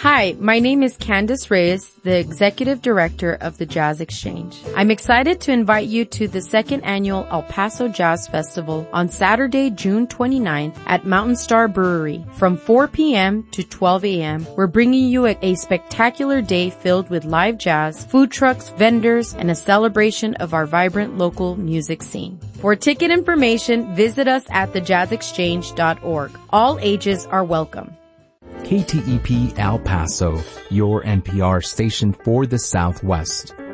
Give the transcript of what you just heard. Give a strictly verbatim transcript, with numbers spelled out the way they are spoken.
Hi, my name is Candice Reyes, the Executive Director of the Jazz Exchange. I'm excited to invite you to the second annual El Paso Jazz Festival on Saturday, June twenty-ninth at Mountain Star Brewery. From four p.m. to twelve a.m., we're bringing you a, a spectacular day filled with live jazz, food trucks, vendors, and a celebration of our vibrant local music scene. For ticket information, visit us at the jazz exchange dot org. All ages are welcome. K T E P El Paso, your N P R station for the Southwest.